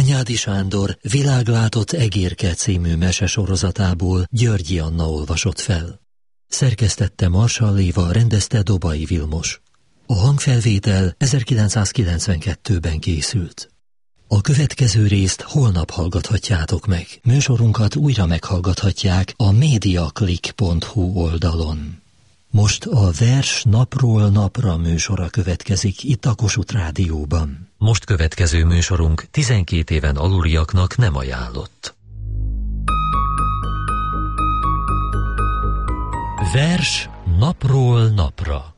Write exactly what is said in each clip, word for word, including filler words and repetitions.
Hunyádi Sándor Világlátott egérke című mesesorozatából Györgyi Anna olvasott fel. Szerkesztette Marsall Éva, rendezte Dobai Vilmos. A hangfelvétel ezerkilencszázkilencvenkettőben készült. A következő részt holnap hallgathatjátok meg. Műsorunkat újra meghallgathatják a mediaclick pont hu oldalon. Most a Vers napról napra műsora következik itt a Kossuth Rádióban. Most következő műsorunk tizenkét éven aluliaknak nem ajánlott. Vers napról napra.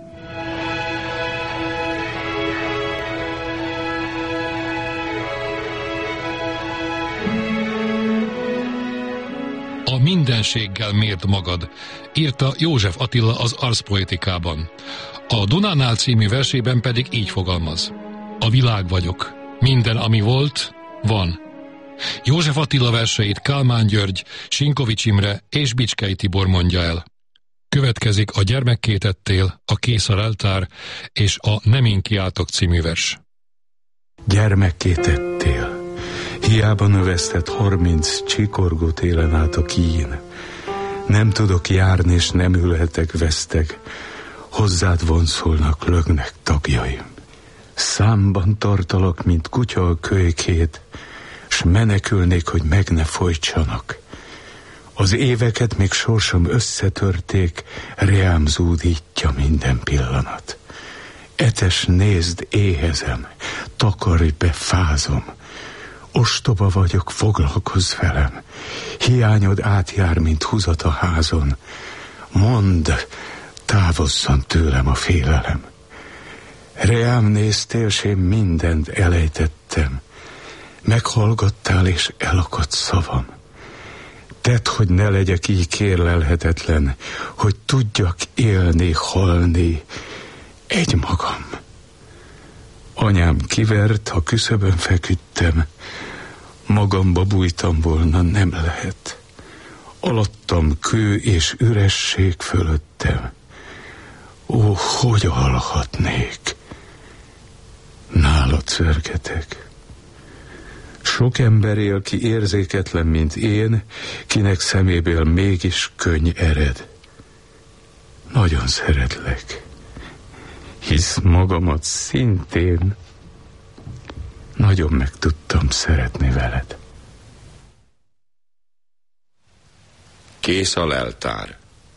A mindenséggel mérd magad, írta József Attila az Arszpoetikában. A Dunánál című versében pedig így fogalmaz. A világ vagyok. Minden, ami volt, van. József Attila verseit Kálmán György, Sinkovics Imre és Bicskei Tibor mondja el. Következik a Gyermekké tettél, a Kész a leltár és a Nem én kiáltok című vers. Gyermekké tettél. Hiába növesztett harminc csikorgó télen át a kín. Nem tudok járni, és nem ülhetek veszteg. Hozzád vonszolnak, lögnek tagjaim. Számban tartalak, mint kutya a kölykét, s menekülnék, hogy meg ne folytsanak. Az éveket még sorsam összetörték, reám zúdítja minden pillanat. Etes, nézd, éhezem, takarj be, fázom. Ostoba vagyok, foglalkozz velem. Hiányod átjár, mint húzat a házon. Mondd, távozzon tőlem a félelem. Reám néztél, s én mindent elejtettem. Meghallgattál, és elakadt szavam. Tedd, hogy ne legyek így kérlelhetetlen, hogy tudjak élni, halni egymagam. Anyám kivert, ha küszöbön feküdtem, magamba bújtam volna, nem lehet. Alattam kő és üresség fölöttem. Ó, hogy alhatnék? Nálad szörgetek. Sok ember él, ki érzéketlen, mint én, kinek szeméből mégis könny ered. Nagyon szeretlek, hisz magamat szintén nagyon meg tudtam szeretni veled. Kész a leltár.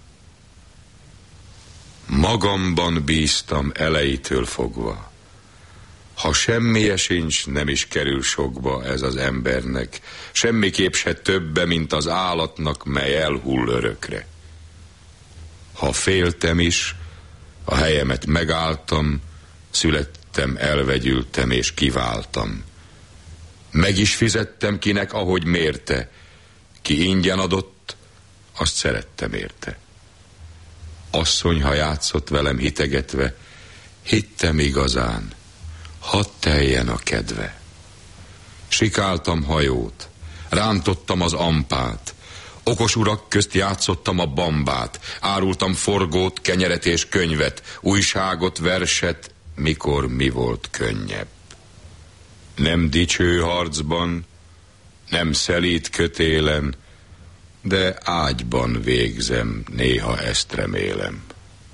Magamban bíztam elejétől fogva. Ha semmije sincs, nem is kerül sokba ez az embernek, semmiképp se többe, mint az állatnak, mely elhull örökre. Ha féltem is, a helyemet megálltam, születtem, elvegyültem és kiváltam. Meg is fizettem kinek, ahogy mérte, ki ingyen adott, azt szerettem érte. Asszony, ha játszott velem hitegetve, hittem igazán, hadd teljen a kedve. Sikáltam hajót, rántottam az ampát, okos urak közt játszottam a bambát, árultam forgót, kenyeret és könyvet, újságot, verset, mikor mi volt könnyebb. Nem dicső harcban, nem szelíd kötélen, de ágyban végzem, néha ezt remélem.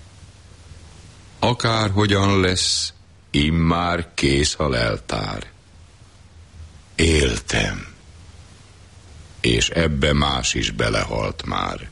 Akárhogyan lesz, immár kész a leltár. Éltem, és ebbe más is belehalt már.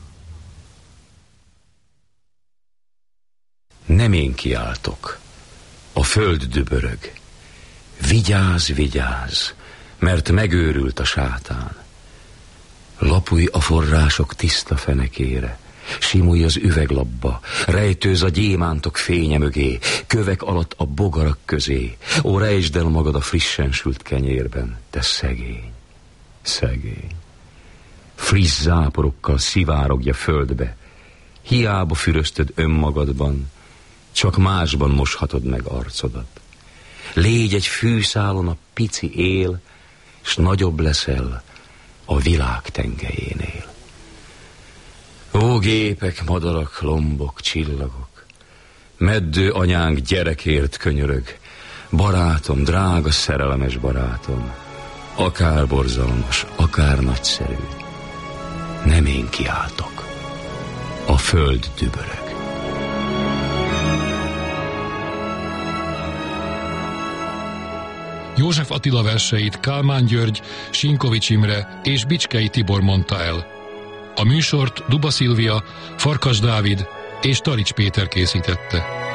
Nem én kiáltok, a föld dübörög. Vigyázz, vigyázz, mert megőrült a sátán. Lapulj a források tiszta fenekére, simulj az üveglapba, rejtőz a gyémántok fénye mögé, kövek alatt a bogarak közé. Ó, rejtsd el magad a frissen sült kenyérben, te szegény, szegény. Friss záporokkal szivárogj a földbe, hiába füröztöd önmagadban, csak másban moshatod meg arcodat. Légy egy fűszálon a pici él, s nagyobb leszel a világ tengelyénél. Ó, gépek, madarak, lombok, csillagok, meddő anyánk gyerekért könyörög, barátom, drága szerelmes barátom, Akár borzalmas, akár nagyszerű, nem én kiáltok, a föld dübörög. József Attila verseit Kálmán György, Sinkovics Imre és Bicskei Tibor mondta el. A műsort Duba Szilvia, Farkas Dávid és Tarics Péter készítette.